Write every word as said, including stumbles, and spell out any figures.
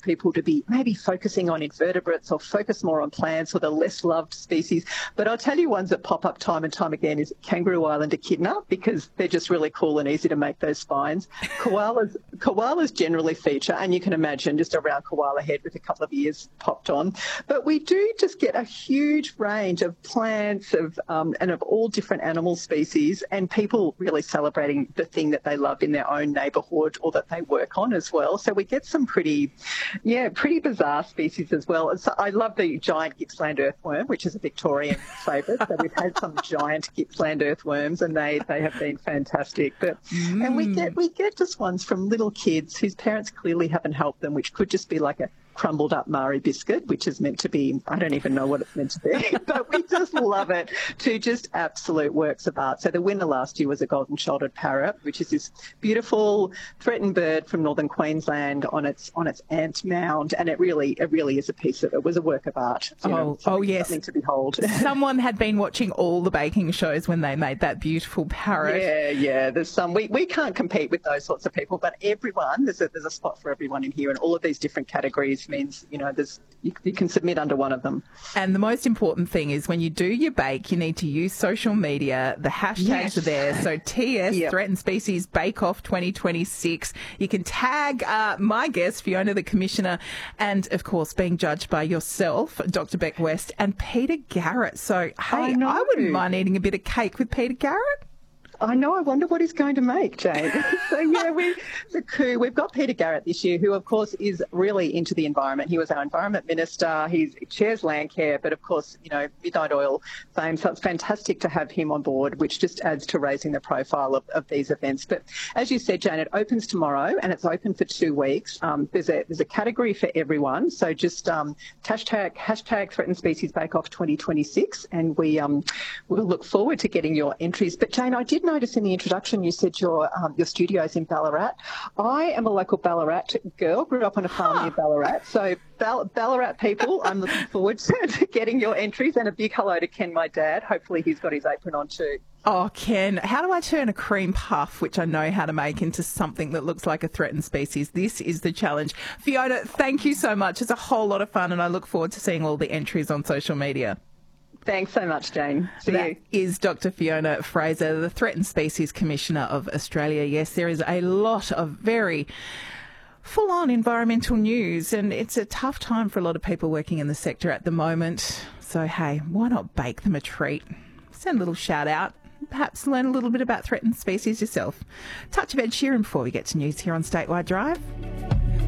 people to be maybe focusing on invertebrates or focus more on plants or the less loved species. But I'll tell you ones that pop up time and time again is kangaroo island echidna, because they're just really cool and easy to make those spines. Koalas, koalas generally feature, and you can imagine just a round koala head with a couple of ears popped on. But we do just get a huge range of plants of um, and of all different animal species, and people really celebrating the thing that they love in their own neighbourhood or that they work on as well. So we get some pretty, yeah, pretty bizarre species as well. And so I love the giant Gippsland earthworm, which is a Victorian favourite. So we've had some giant Gippsland earthworms, and they, they have been fantastic. But mm. and we get we get just ones from little kids whose parents clearly haven't helped them, which could just be like a crumbled up Marie biscuit, which is meant to be, I don't even know what it's meant to be, but we just love it, to just absolute works of art. So the winner last year was a golden-shouldered parrot, which is this beautiful threatened bird from northern Queensland on its on its ant mound, and it really it really is a piece of, it was a work of art. You oh, know, oh yes. Something to behold. Someone had been watching all the baking shows when they made that beautiful parrot. Yeah, yeah, there's some, we, we can't compete with those sorts of people, but everyone, there's a, there's a spot for everyone in here, and all of these different categories means, you know, there's you, you can submit under one of them. And the most important thing is when you do your bake, you need to use social media. The hashtags yes. are there. So T S, yep. Threatened Species Bake Off twenty twenty-six. You can tag uh, my guest, Fiona the Commissioner, and, of course, being judged by yourself, Doctor Beck West, and Peter Garrett. So, hey, I, I wouldn't mind eating a bit of cake with Peter Garrett. I know. I wonder what he's going to make, Jane. So, yeah, we, the coup. We've got Peter Garrett this year, who, of course, is really into the environment. He was our environment minister. He chairs Landcare, but, of course, you know, Midnight Oil fame. So it's fantastic to have him on board, which just adds to raising the profile of, of these events. But as you said, Jane, it opens tomorrow, and it's open for two weeks. Um, there's a there's a category for everyone. So just um, hashtag hashtag Threatened Species Bake Off twenty twenty-six, and we um we'll look forward to getting your entries. But Jane, I did notice in the introduction you said your um, your studio's in Ballarat. I am a local Ballarat girl, grew up on a farm huh. near Ballarat. So Ball- Ballarat people, I'm looking forward to getting your entries, and a big hello to Ken, my dad. Hopefully he's got his apron on too. Oh, Ken, how do I turn a cream puff, which I know how to make, into something that looks like a threatened species? This is the challenge. Fiona, thank you so much. It's a whole lot of fun, and I look forward to seeing all the entries on social media. Thanks so much, Jane. See that you. Is Doctor Fiona Fraser, the Threatened Species Commissioner of Australia. Yes, there is a lot of very full-on environmental news, and it's a tough time for a lot of people working in the sector at the moment. So, hey, why not bake them a treat? Send a little shout-out. Perhaps learn a little bit about threatened species yourself. Touch of Ed Sheeran before we get to news here on Statewide Drive.